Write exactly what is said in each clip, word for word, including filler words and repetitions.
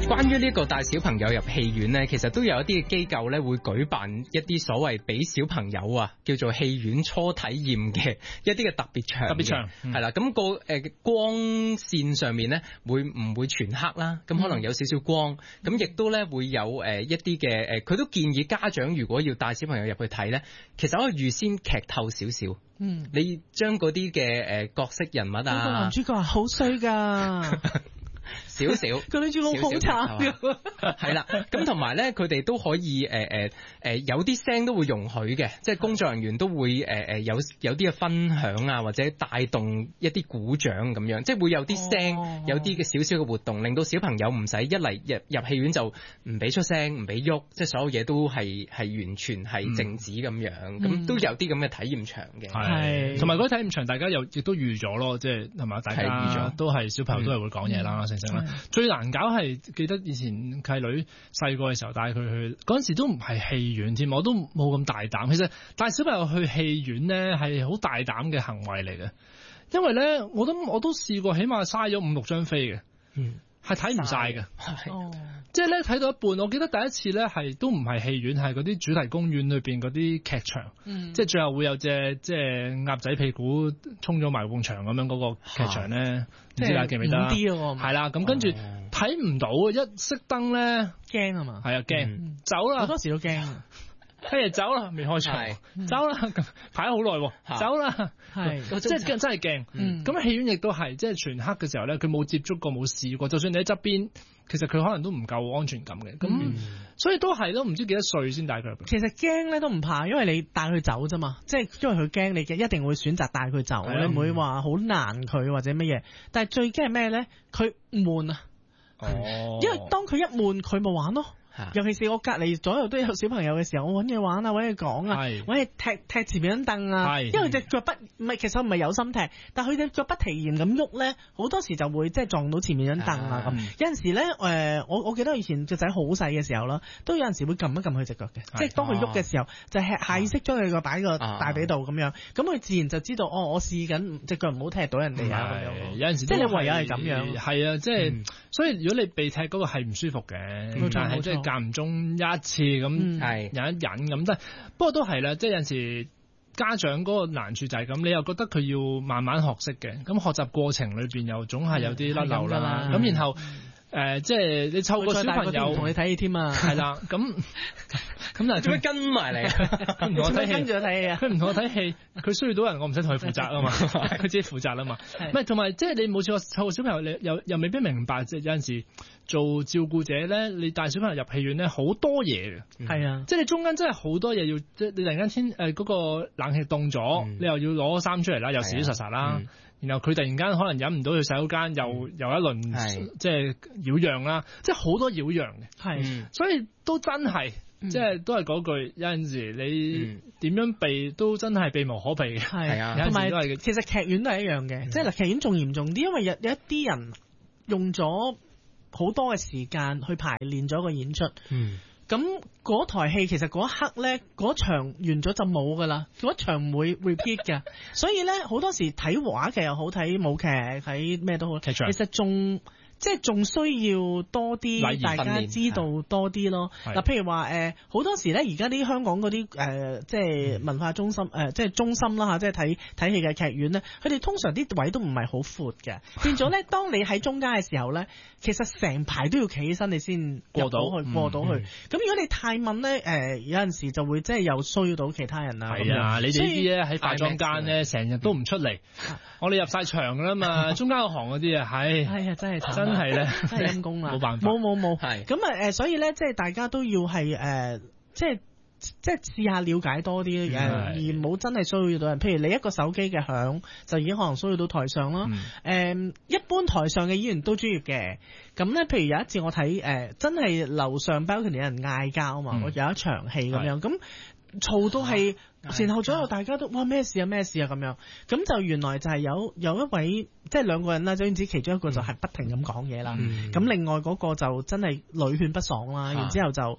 關於呢個帶小朋友入戲院呢，其實都有一啲嘅機構呢會舉辦一啲所謂俾小朋友啊叫做戲院初體驗嘅一啲嘅特別場，特別場係啦。咁、嗯那個誒、呃、光線上面呢會唔會全黑啦？咁可能有少少光，咁亦、嗯、都呢會有誒、呃、一啲嘅誒，佢、呃、都建議家長如果要帶小朋友入去睇呢，其實可以預先劇透少少。嗯，你將嗰啲嘅誒角色人物啊，個男主角係好衰噶。 少少， 個女主角好慘嘅， 係啦。咁同埋咧，佢哋都可以誒誒誒，有啲聲都會容許嘅，即係工作人員都會誒誒、呃、有有啲嘅分享啊，或者帶動一啲鼓掌咁樣，即係會有啲聲，哦、有啲嘅少少嘅活動，令到小朋友唔使一嚟入入戲院就唔俾出聲，唔俾喐，即係所有嘢都係係完全係靜止咁樣，咁、嗯、都有啲咁嘅體驗場嘅。 係，同埋嗰啲體驗場，大家又亦都預咗咯，即係係嘛，大家預咗都係小朋友都係會講嘢啦。嗯嗯最難搞係記得以前契女細個嘅時候帶佢去嗰陣時都唔係戲院添，我都冇咁大膽。其實帶小朋友去戲院咧係好大膽嘅行為嚟嘅，因為咧我都我都試過起碼嘥咗五六張飛嘅，嗯，係睇唔晒嘅，係，即係咧睇到一半。我記得第一次咧係都唔係戲院，係嗰啲主題公園裏邊嗰啲劇場，嗯，即係最後會有隻即係鴨仔屁股衝咗埋埲牆咁樣嗰個劇場咧。唔知大家記唔記得？五 D 咯，係啦，咁跟住睇唔到，一熄燈咧驚啊嘛，係啊驚，走啦，好多時都驚，跟住走啦，未開場，走啦，排咗好耐，走啦，係，即係真係驚。咁戲院亦都係，即係全黑嘅時候咧，佢冇接觸過，冇試過，就算你喺側邊，其實佢可能都唔夠安全感嘅。咁所以都係都唔知幾多歲先帶佢入去。其實驚咧都唔怕，因為你帶佢走啫嘛，即係因為佢驚，你一定會選擇帶佢走，你唔會話好難佢或者乜嘢。但係最驚係咩咧？佢悶啊！哦，因為當佢一悶，佢咪玩咯。尤其是我隔離左右都有小朋友嘅時候，我揾嘢玩啊，揾嘢講啊，揾嘢踢踢前面張凳啊，因為隻腳不唔係，其實唔係有心踢，但係佢隻腳不其然咁喐咧，好多時就會即係撞到前面張凳啊咁。有陣時咧，誒、呃，我我記得以前隻仔好細嘅時候啦，都有陣時會撳一撳佢隻腳嘅，即係當佢喐嘅時候，就係下意識將佢個擺個大髀度咁樣，咁佢自然就知道哦，我試緊隻腳唔好踢到人哋啊咁樣。有陣時即係唯有係咁樣，係啊，即係、嗯、所以如果你被踢嗰個係唔舒服嘅，嗯、但係即係間唔中一次咁，係、嗯、忍一忍咁，但係不過都係啦，即係有陣時家長嗰個難處就係咁，你又覺得佢要慢慢學識嘅，咁學習過程裏邊又總係有啲甩漏啦，咁、嗯、然後。誒、呃，即係你湊個小朋友同你睇戲添啊，係啦，咁咁但係做咩跟埋嚟？佢唔同我睇戲，跟住我睇戲啊！佢唔同我睇戲，佢需要到人，我唔使同佢負責啊嘛，佢自己負責啦嘛。唔係，同埋即係你冇試過湊個小朋友，你又又未必明白，即係有陣時做照顧者咧，你帶小朋友入戲院咧，好多嘢嘅，係啊，即係你中間真係好多嘢要，即係你突然間天誒嗰個冷氣凍咗，嗯、你又要攞衫出嚟啦，又屎實實啦。然後佢突然間可能忍唔到去洗手間，又又一輪即係擾攘啦，即係好多擾攘嘅，係，所以都真係，即係都係嗰句，有陣時你點樣避都真係避無可避嘅，係啊，同埋其實劇院都係一樣嘅，即係嗱，劇院仲嚴重啲，因為有有一啲人用咗好多嘅時間去排練咗個演出，嗯。咁嗰台戲其實嗰一刻咧，嗰場完咗就冇噶啦，嗰場唔會 repeat 嘅，所以咧好多時睇話劇又好，睇舞劇睇咩都好，其實仲即係仲需要多啲大家知道多啲咯。嗱，譬如話誒，好多時咧而家啲香港嗰啲誒，即係文化中心誒、呃，即係中心啦嚇，即係睇睇戲嘅劇院咧，佢哋通常啲位都唔係好闊嘅，變咗咧，當你喺中間嘅時候咧，其實成排都要企起身你先過到去過到去。咁、嗯嗯、如果你太問咧，誒、呃、有陣時就會即係又騷擾到其他人啊。係啊，你哋呢啲咧喺化妝間咧，成日都唔出嚟，嗯、我哋入晒場噶啦嘛，中間嗰行嗰啲啊，係係啊，真係真係咧，真係陰功啦，冇辦法，冇冇冇，係咁啊誒，所以咧，即係大家都要係誒、呃，即係。即係試下了解多啲，誒，而唔好真係騷擾到人。譬如你一個手機嘅響，就已經可能騷擾到台上啦。誒、嗯，一般台上嘅演員都專業嘅。咁咧，譬如有一次我睇誒、呃，真係樓上 balcony 有人嗌交嘛，我、嗯、有一場戲咁樣，咁嘈到係前後左右大家都哇咩事啊咩事啊咁樣。咁就原來就係有有一位即係兩個人啦，總之其中一個就係不停咁講嘢啦。咁、嗯、另外嗰個就真係屢勸不爽啦，然之後就。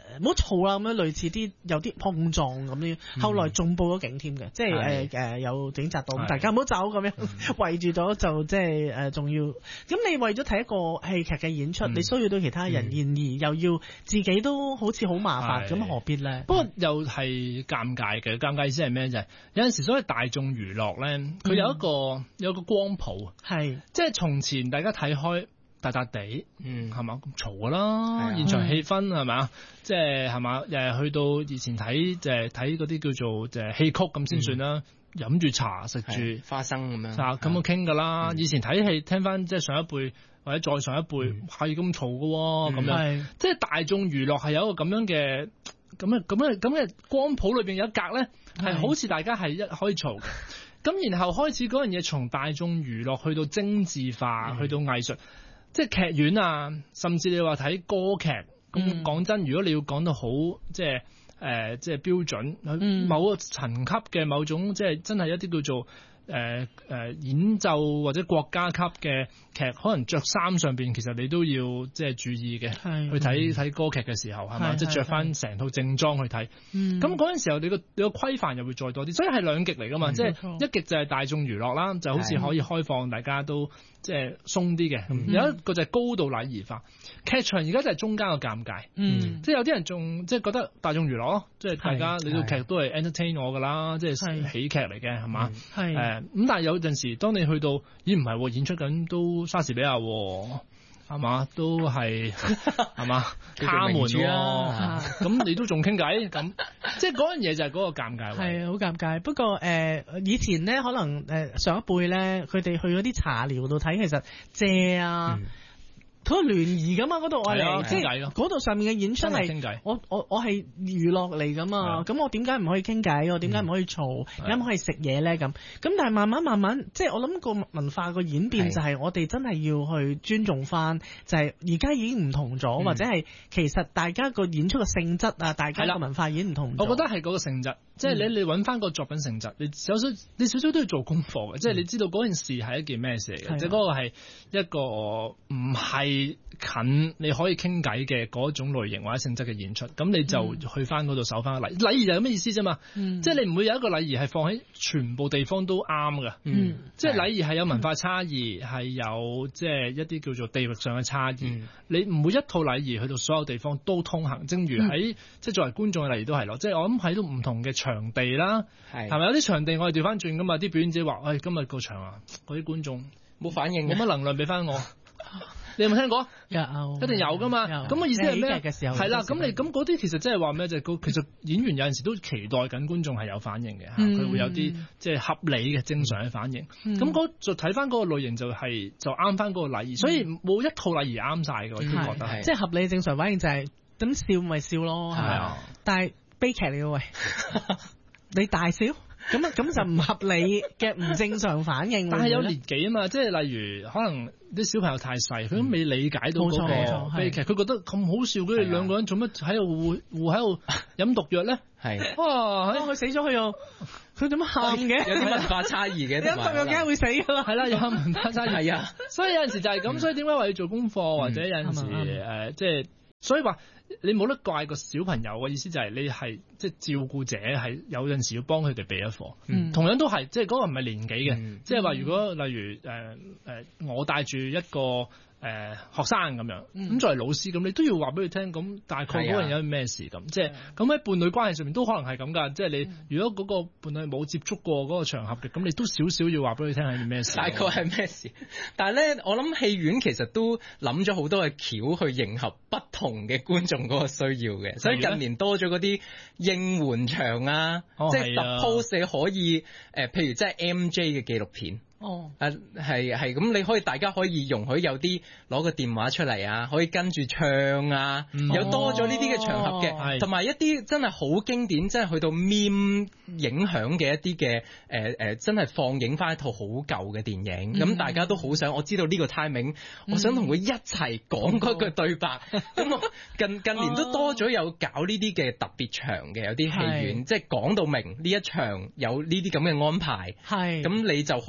唔好嘈啦咁樣，類似啲有啲碰撞咁樣。後來仲報咗警添嘅，即係誒誒有警察到，大家唔好走咁樣，圍住咗就即係誒仲要。咁你為咗睇一個戲劇嘅演出，你需要到其他人，然而又要自己都好似好麻煩，咁何必咧？ 不過又係尷尬嘅，尷尬意思係咩啫？有陣時所謂大眾娛樂咧，佢有一個有一個光譜，係即係從前大家睇開。大笪地，嗯，係嘛咁嘈噶啦，現場氣氛係咪？即係係嘛？誒，去到以前睇就係睇嗰啲叫做就係戲曲咁先算啦，飲住茶食住花生咁樣， 咁樣傾噶啦。以前睇戲聽翻即係上一輩或者再上一輩係咁嘈噶，咁樣即係大眾娛樂係有一個咁樣嘅咁嘅咁嘅咁嘅光譜裏邊有一格咧，係好似大家係一可以嘈嘅。咁然後開始嗰樣嘢從大眾娛樂去到精緻化，去到藝術。即係劇院啊，甚至你話睇歌劇，咁講、嗯、真，如果你要講到好，即係誒、呃，即係標準，嗯、某個層級嘅某種，即係真係一啲叫做誒誒、呃、演奏或者國家級嘅劇，可能着衫上邊其實你都要即係注意嘅，是去睇睇歌劇嘅時候係嘛，即係着翻成套正裝去睇。咁嗰陣時候你個你個規範又會再多啲，所以係兩極嚟噶嘛，嗯、即係一極就係大眾娛樂啦，就好似可以開放大家都。即係鬆啲嘅，嗯、有一個就係高度禮儀化。劇場而家就係中間個尷尬，嗯、即係有啲人仲即係覺得大眾娛樂咯，即係大家你套劇都係 entertain 我㗎啦，即係喜劇嚟嘅係嘛？誒咁，但係有陣時當你去到咦唔係演出緊都莎士比亞係嘛，都係係嘛卡門喎，咁你都仲傾偈咁，即係嗰樣嘢就係嗰個尷尬。 係好尷尬。不過誒、呃，以前咧可能誒、呃、上一輩咧，佢哋去嗰啲茶寮度睇，其實借啊。嗯嗰個聯誼噶嘛，嗰度我嚟，即係嗰度上面嘅演出係，我我我係娛樂嚟噶嘛，咁我點解唔可以傾偈？我點解唔可以嘈？點解唔可以食嘢咧？咁咁但係慢慢慢慢，即係我諗個文化個演變就係我哋真係要去尊重翻，就係而家已經唔同咗，或者係其實大家個演出嘅性質啊，大家個文化已經唔同咗。 我覺得係嗰個性質，即係你你揾翻個作品性質，你少少你少少都要做功課嘅，即係你知道嗰件事係一件咩事嚟嘅，即係嗰個係一個唔係。近你可以傾偈嘅嗰種類型或者性質嘅演出，咁你就去翻嗰度守翻個禮禮儀就係咁嘅意思啫嘛，嗯、即係你唔會有一個禮儀係放喺全部地方都啱㗎，嗯、即係禮儀係有文化差異，係、嗯、有即係一啲叫做地域上嘅差異，嗯、你唔會一套禮儀去到所有地方都通行，正如喺、嗯、即係作為觀眾嘅禮儀都係咯，即係我諗喺到唔同嘅場地啦，係咪有啲場地我哋調翻轉㗎嘛？啲表演者話：喂、哎，今日個場啊，嗰啲觀眾冇反應， 冇乜能量俾翻我。你有冇聽過？有，一定有噶嘛。咁嘅意思係咩？係啦，咁你咁嗰啲其實即係話咩？就係其實演員有陣時都期待緊觀眾係有反應嘅，佢、嗯、會有啲即係合理嘅正常嘅反應。咁嗰、嗯、就睇翻嗰個類型就係、是、就啱翻嗰個禮儀，所以冇一套禮儀啱晒嘅，我都覺得係。 即係合理正常反應就係、是、咁笑咪笑咯，係啊。但係悲劇嚟嘅喂，你大笑？咁啊，咁就唔合理嘅唔正常反應。 但係有年紀啊嘛，即係例如可能啲小朋友太細，佢都未理解到嗰個悲劇，佢覺得咁好笑，佢哋兩個人做乜喺度互互喺度飲毒藥咧？係哇，佢死咗佢又佢點樣喊嘅？ 有啲文化差異嘅， 飲毒藥梗係會死㗎啦。 係啦，有文化差異係啊，所以有陣時就係咁，所以點解話要做功課或者有陣時誒，即係所以話。你冇得怪個小朋友嘅意思就係你係即係照顧者係有陣時要幫佢哋備一課，嗯、同樣都係即係嗰個唔係年紀嘅，嗯、即係話如果例如誒誒、呃呃、我帶住一個。誒、呃、學生咁樣，咁、嗯、作為老師咁，你都要話俾佢聽，咁大概嗰個人有咩事咁，即係咁喺伴侶關係上面都可能係咁㗎，即係你如果嗰個伴侶冇接觸過嗰個場合嘅，咁你都少少要話俾佢聽係咩事。 大概係咩事？但係咧，我諗戲院其實都諗咗好多嘅橋去迎合不同嘅觀眾嗰個需要嘅，所以近年多咗嗰啲應援場啊，哦、即係 suppose 你可以誒、呃，譬如即係 M J 嘅紀錄片。哦，誒係係咁，你可以大家可以容許有啲攞個電話出嚟啊，可以跟住唱啊，嗯、有多咗呢啲嘅場合嘅，同埋、哦、一啲真係好經典，真係去到 meme 影響嘅一啲嘅誒誒，真係放映翻一套好舊嘅電影，咁、嗯、大家都好想，我知道呢個 timing，、嗯、我想同佢一齊講嗰句對白，咁我、嗯、近近年都多咗有搞呢啲嘅特別場嘅，有啲戲院是即係講到明呢一場有呢啲咁嘅安排，係咁是你就可以嚟。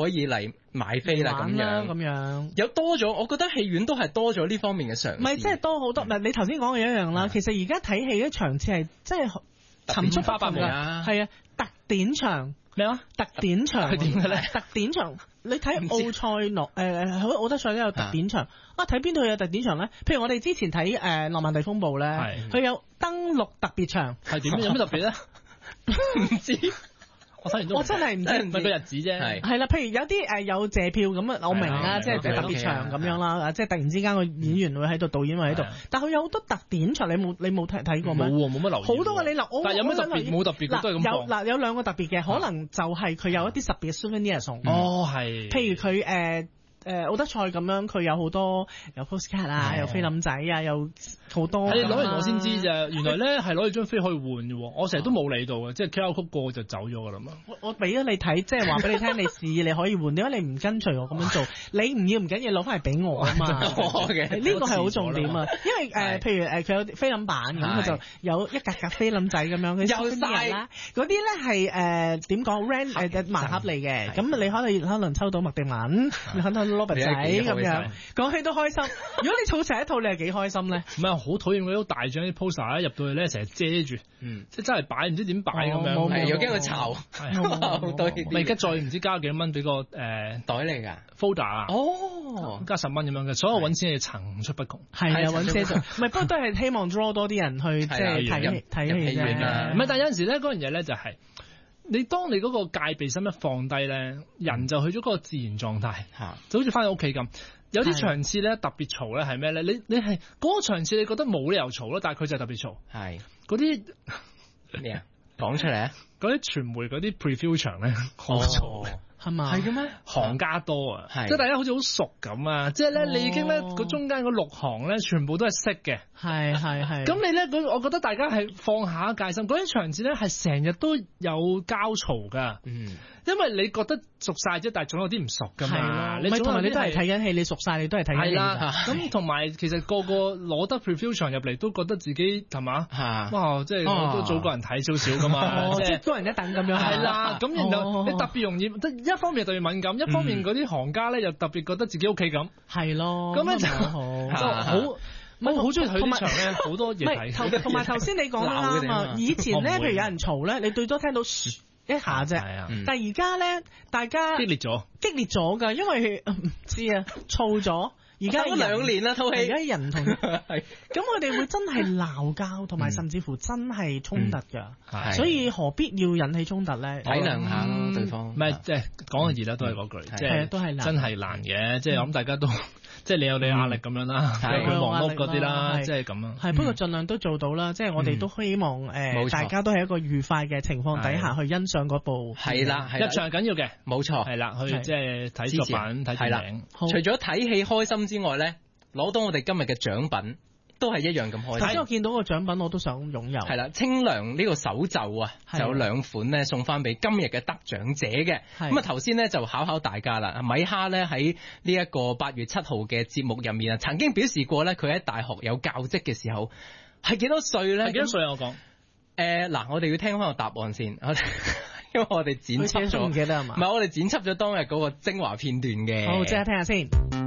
齊買飛啦咁樣， 咁樣有多咗，我覺得戲院都係多咗呢方面嘅嘗試。 唔係，即係多好多。唔係你頭先講嘅一樣啦。其實而家睇戲嘅場次係即係層出不窮㗎，係啊，特典場咩啊？特典場係點嘅咧？特典場，你睇奧賽諾誒好奧德賽都有特典場啊！睇邊度有特典場咧？譬如我哋之前睇誒《諾曼第風暴》咧，佢有登陸特別場， 係點？有咩特別咧？ 唔知。 我睇完都我真係唔知， 唔係個日子啫。係係啦，譬如有啲誒有謝票咁啊，我明啦，即係特別場咁樣啦，即係突然之間個演員會喺度，導演會喺度，但佢有好多特典場，你冇你冇睇睇過咩？ 冇冇乜留意。 好多嘅你留， 但係有乜特別？冇特別嘅都係咁有嗱有兩個特別嘅，可能就係佢有一啲特別嘅 souvenir 送。 哦，係。 譬如佢誒。誒奧德賽咁樣，佢有好多有 postcard 啊，有菲林仔啊，有好多。 你攞完我先知啫，原來咧係攞住張飛可以換嘅喎，我成日都冇理到嘅，即係 Q R code 過就走咗㗎啦嘛。 我我俾咗你睇，即係話俾你聽，你試你可以換，點解你唔跟隨我咁樣做？你唔要唔緊要攞翻嚟俾我啊嘛。呢個係好重點啊，因為誒譬如誒佢有菲林版咁，佢就有一格格菲林仔咁樣，佢有曬啦。嗰啲咧係誒點講 rand 誒盲盒嚟嘅，咁你可能可能抽到麥迪文，你可能羅拔仔咁樣，講起都開心。如果你儲齊一套，你係幾開心咧？ 唔係好討厭嗰啲大張啲 poster 入到去咧，成日遮住，即係真係擺唔知點擺咁樣， 係又驚佢巢，好多呢啲。 咪而家再唔知加幾多蚊俾個誒袋嚟㗎 folder 啊？ 哦， 加十蚊咁樣嘅，所有揾錢嘅層出不窮。 係啊，揾車做，唔係不過都係希望 draw 多啲人去即係睇睇戲啫。 唔係，但係有陣時咧，嗰樣嘢咧就係。你當你嗰個戒備心一放低咧，人就去咗嗰個自然狀態，嗯、就好似翻到屋企咁。有啲場次咧特別嘈咧係咩咧？你你係嗰個場次你覺得冇理由嘈咯，但係佢就係特別嘈。係嗰啲咩啊？講出嚟啊！嗰啲傳媒嗰啲 preview 場咧好嘈。 係嘛？係嘅咩？ 行家多啊，即係大家好似好熟咁啊！即係咧，你已經咧個中間嗰六行咧，全部都係識嘅。係係係。咁你咧，我覺得大家係放下戒心。嗰啲場次咧係成日都有交嘈㗎。嗯。因為你覺得熟晒啫，但係總有啲唔熟㗎嘛。你同埋你都係睇緊戲，你熟晒你都係睇緊戲。係啦。咁同埋其實個個攞得 preview 場入嚟都覺得自己係嘛？哇！即係我都早過人睇少少㗎嘛。 即係多人一等咁樣。 係啦。咁然後你特別容易一方面特別敏感，一方面嗰啲行家咧又特別覺得自己屋企咁，係咯，咁樣就好，好，我好中意睇呢場咧，好多嘢睇。 同埋頭先你講得啱啊，以前咧，譬如有人嘈咧，你最多聽到噓一下啫，但係而家咧，大家激烈咗， 激烈咗㗎，因為唔知啊，燥咗。而家兩年啦，套戲。 而家人同係咁，我哋會真係鬧交，同埋甚至乎真係衝突㗎。所以何必要引起衝突咧？ 體諒下咯，對方。 唔係即係講嘅熱啦，都係嗰句，即係都係真係難嘅。即係我諗大家都即係你有你壓力咁樣啦，佢忙碌嗰啲啦，即係咁啊。 係不過盡量都做到啦。即係我哋都希望誒，大家都係一個愉快嘅情況底下去欣賞嗰部。 係啦， 入場緊要嘅， 冇錯。 係啦，去即係睇作品、睇電影。 除咗睇戲開心之外咧，攞到我哋今日嘅獎品都係一樣咁開心。 頭先我見到個獎品我都想擁有。 係啦，清涼呢個手袖啊，就有兩款咧送翻俾今日嘅得獎者嘅。咁啊頭先咧就考考大家啦，米哈咧喺呢一個八月七號嘅節目入面啊，曾經表示過咧佢喺大學有教職嘅時候係幾多歲咧？ 係幾多歲啊？我講誒嗱，我哋要聽翻個答案先。因為我哋剪輯咗，唔記得係嘛？唔係，我哋剪輯咗當日嗰個精華片段嘅。 好，即刻聽下先。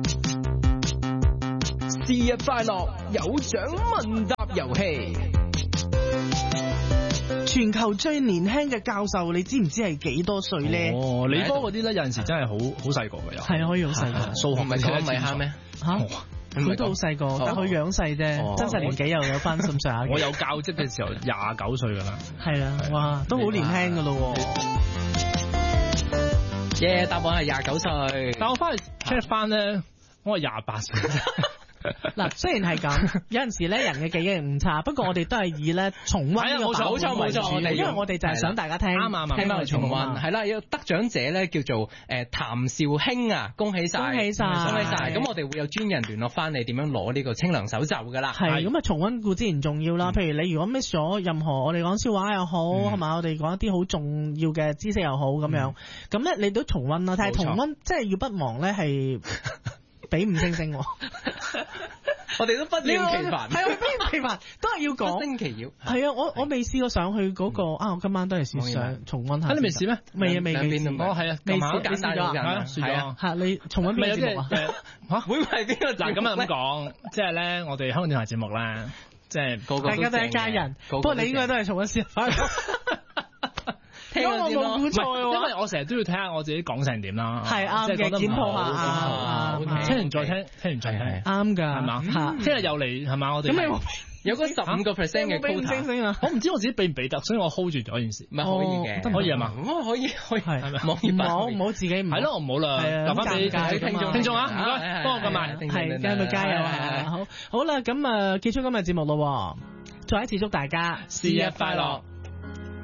節日快樂，有獎問答遊戲。 全球最年輕嘅教授，你知唔知係幾多歲咧？ 哦，理科嗰啲咧有陣時真係好好細個嘅又。 係啊，可以好細個。 數學咪講米哈咩？ 嚇！佢都好細個，但佢樣細啫，真實年紀又有翻咁上下。 我有教職嘅時候廿九歲㗎啦。 係啦，哇，都好年輕㗎咯喎。 耶，答案係廿九歲。 但我翻去 check 翻咧，我係廿八歲。 嗱，雖然係咁，有陣時咧人嘅記憶唔差，不過我哋都係以咧重溫呢個版本為主。冇錯冇錯，我哋因為我哋就係想大家聽， 啱啱聽翻嚟重溫。係啦，有得獎者咧叫做誒譚兆興啊，恭喜晒！ 恭喜晒！ 恭喜晒！咁我哋會有專人聯絡翻你點樣攞呢個清涼手袖噶啦。 係咁啊，重溫固之然重要啦。譬如你如果 miss 咗任何我哋講笑話又好，係嘛，我哋講一啲好重要嘅知識又好咁樣，咁咧你都重溫啦。但係重溫即係要不忘咧係。俾五星星， 我哋都不厭其煩， 係啊，不厭其煩，都係要講。 星期要係啊，我我未試過上去嗰個啊，我今晚都係試上重溫下。 你未試咩？ 未啊，未未試。 哦，係啊， 未試， 你試咗啊？試咗。 係你重溫咩節目啊？ 嚇， 會係邊個？ 嗱，咁啊咁講，即係咧，我哋香港電台節目咧，即係大家都係一家人。不過你應該都係重溫試翻。 因為我冇估錯， 因為我成日都要睇下我自己講成點啦。 係啱嘅，檢討下。 聽完再聽，聽完再聽。 啱㗎， 係嘛？聽日又嚟係嘛？我哋咁有嗰十五個 percent 嘅 quota， 我唔知我自己俾唔俾得，所以我 hold 住咗件事。 唔係可以嘅， 可以係嘛？ 可以可以係咪？ 唔好唔好自己唔係咯，我唔好啦，留翻俾聽眾聽眾啊，唔該，幫我撳埋， 係繼續加油啊！好，好啦，咁啊，結束今日節目咯，再一次祝大家生日快樂。